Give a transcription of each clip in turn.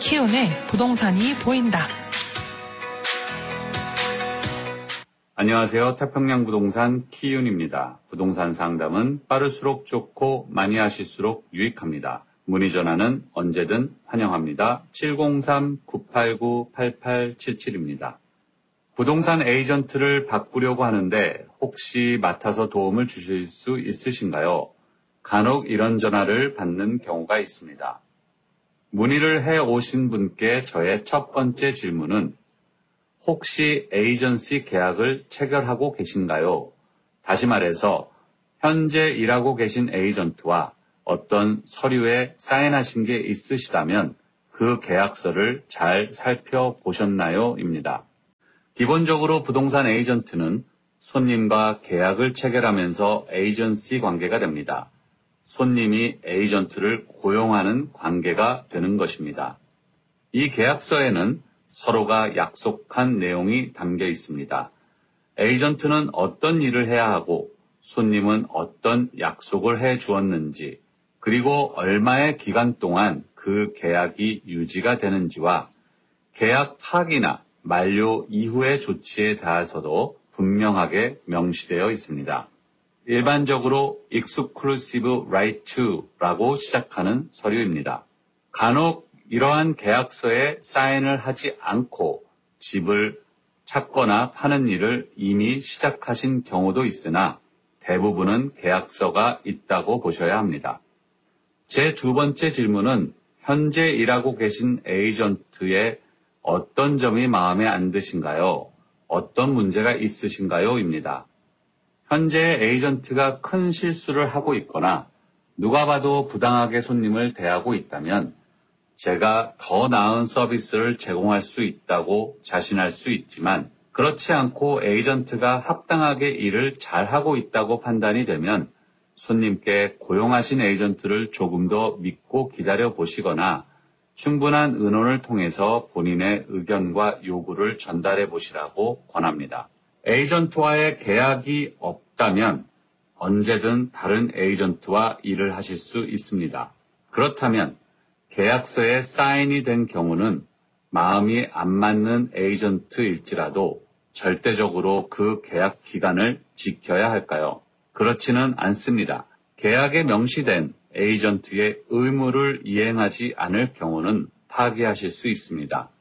키운의 부동산이 보인다. 안녕하세요. 태평양 부동산 키윤입니다. 부동산 상담은 빠를수록 좋고 많이 하실수록 유익합니다. 문의 전화는 언제든 환영합니다. 703-989-8877입니다. 부동산 에이전트를 바꾸려고 하는데 혹시 맡아서 도움을 주실 수 있으신가요? 간혹 이런 전화를 받는 경우가 있습니다. 문의를 해 오신 분께 저의 첫 번째 질문은 혹시 에이전시 계약을 체결하고 계신가요? 다시 말해서 현재 일하고 계신 에이전트와 어떤 서류에 사인하신 게 있으시다면 그 계약서를 잘 살펴보셨나요? 입니다. 기본적으로 부동산 에이전트는 손님과 계약을 체결하면서 에이전시 관계가 됩니다. 손님이 에이전트를 고용하는 관계가 되는 것입니다. 이 계약서에는 서로가 약속한 내용이 담겨 있습니다. 에이전트는 어떤 일을 해야 하고 손님은 어떤 약속을 해 주었는지 그리고 얼마의 기간 동안 그 계약이 유지가 되는지와 계약 파기나 만료 이후의 조치에 대해서도 분명하게 명시되어 있습니다. 일반적으로 exclusive right to라고 시작하는 서류입니다. 간혹 이러한 계약서에 사인을 하지 않고 집을 찾거나 파는 일을 이미 시작하신 경우도 있으나 대부분은 계약서가 있다고 보셔야 합니다. 제 두 번째 질문은 현재 일하고 계신 에이전트의 어떤 점이 마음에 안 드신가요? 어떤 문제가 있으신가요? 입니다. 현재 에이전트가 큰 실수를 하고 있거나 누가 봐도 부당하게 손님을 대하고 있다면 제가 더 나은 서비스를 제공할 수 있다고 자신할 수 있지만 그렇지 않고 에이전트가 합당하게 일을 잘하고 있다고 판단이 되면 손님께 고용하신 에이전트를 조금 더 믿고 기다려 보시거나 충분한 의논을 통해서 본인의 의견과 요구를 전달해 보시라고 권합니다. 에이전트와의 계약이 없다면 언제든 다른 에이전트와 일을 하실 수 있습니다. 그렇다면 계약서에 사인이 된 경우는 마음이 안 맞는 에이전트일지라도 절대적으로 그 계약 기간을 지켜야 할까요? 그렇지는 않습니다. 계약에 명시된 에이전트의 의무를 이행하지 않을 경우는 파기하실 수 있습니다.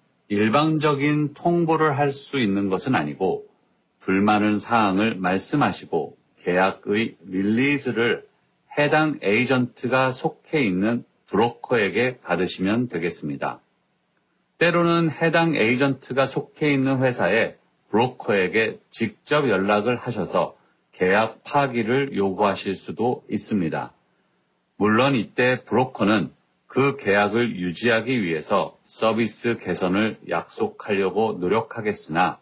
일방적인 통보를 할 수 있는 것은 아니고 불만은 사항을 말씀하시고 계약의 릴리즈를 해당 에이전트가 속해 있는 브로커에게 받으시면 되겠습니다. 때로는 해당 에이전트가 속해 있는 회사의 브로커에게 직접 연락을 하셔서 계약 파기를 요구하실 수도 있습니다. 물론 이때 브로커는 그 계약을 유지하기 위해서 서비스 개선을 약속하려고 노력하겠으나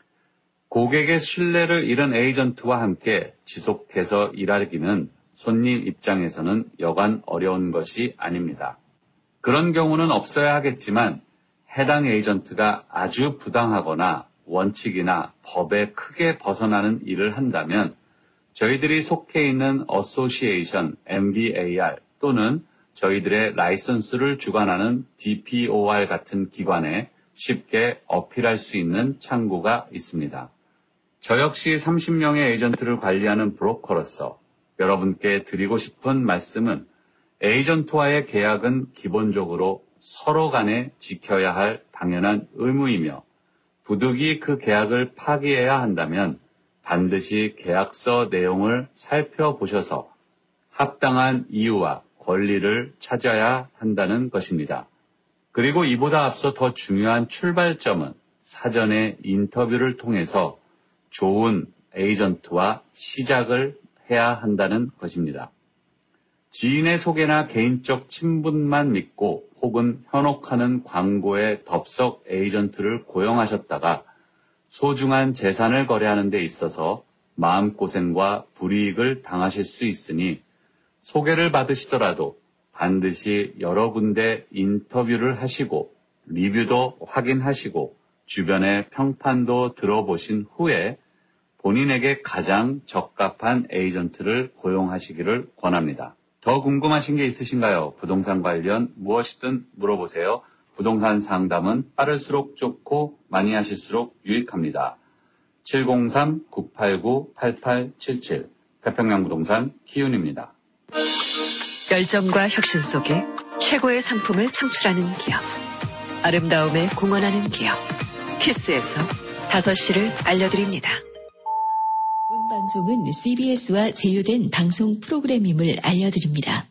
고객의 신뢰를 잃은 에이전트와 함께 지속해서 일하기는 손님 입장에서는 여간 어려운 것이 아닙니다. 그런 경우는 없어야 하겠지만 해당 에이전트가 아주 부당하거나 원칙이나 법에 크게 벗어나는 일을 한다면 저희들이 속해 있는 어소시에이션 MBAR 또는 저희들의 라이선스를 주관하는 DPOR 같은 기관에 쉽게 어필할 수 있는 창구가 있습니다. 저 역시 30명의 에이전트를 관리하는 브로커로서 여러분께 드리고 싶은 말씀은 에이전트와의 계약은 기본적으로 서로 간에 지켜야 할 당연한 의무이며 부득이 그 계약을 파기해야 한다면 반드시 계약서 내용을 살펴보셔서 합당한 이유와 권리를 찾아야 한다는 것입니다. 그리고 이보다 앞서 더 중요한 출발점은 사전에 인터뷰를 통해서 좋은 에이전트와 시작을 해야 한다는 것입니다. 지인의 소개나 개인적 친분만 믿고 혹은 현혹하는 광고에 덥석 에이전트를 고용하셨다가 소중한 재산을 거래하는 데 있어서 마음고생과 불이익을 당하실 수 있으니 소개를 받으시더라도 반드시 여러 군데 인터뷰를 하시고 리뷰도 확인하시고 주변의 평판도 들어보신 후에 본인에게 가장 적합한 에이전트를 고용하시기를 권합니다. 더 궁금하신 게 있으신가요? 부동산 관련 무엇이든 물어보세요. 부동산 상담은 빠를수록 좋고 많이 하실수록 유익합니다. 703-989-8877 태평양 부동산 키윤입니다. 열정과 혁신 속에 최고의 상품을 창출하는 기업. 아름다움에 공헌하는 기업. 키스에서 5시를 알려드립니다. 본 방송은 CBS와 제휴된 방송 프로그램임을 알려드립니다.